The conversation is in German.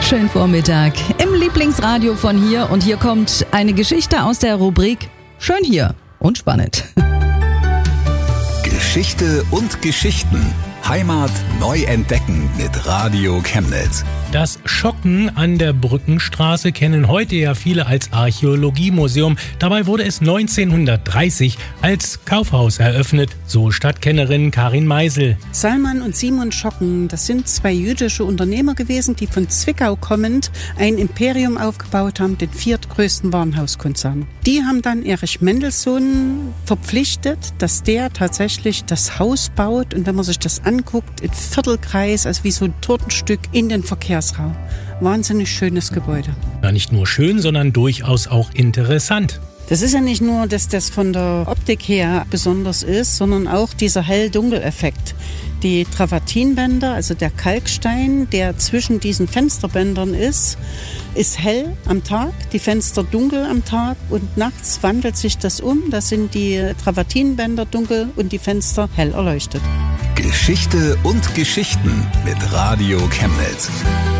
Schönen Vormittag im Lieblingsradio von hier. Und hier kommt eine Geschichte aus der Rubrik Schön hier und spannend. Geschichte und Geschichten. Heimat neu entdecken mit Radio Chemnitz. Das Schocken an der Brückenstraße kennen heute ja viele als Archäologiemuseum. Dabei wurde es 1930 als Kaufhaus eröffnet, so Stadtkennerin Karin Meisel. Salman und Simon Schocken, das sind zwei jüdische Unternehmer gewesen, die von Zwickau kommend ein Imperium aufgebaut haben, den viertgrößten Warenhauskonzern. Die haben dann Erich Mendelssohn verpflichtet, dass der tatsächlich das Haus baut und wenn man sich das anguckt, ein Viertelkreis, also wie so ein Tortenstück in den Verkehrsraum. Wahnsinnig schönes Gebäude. Ja, nicht nur schön, sondern durchaus auch interessant. Das ist ja nicht nur, dass das von der Optik her besonders ist, sondern auch dieser Hell-Dunkel-Effekt. Die Travertinbänder, also der Kalkstein, der zwischen diesen Fensterbändern ist hell am Tag, die Fenster dunkel am Tag und nachts wandelt sich das um. Da sind die Travertinbänder dunkel und die Fenster hell erleuchtet. Geschichte und Geschichten mit Radio Chemnitz.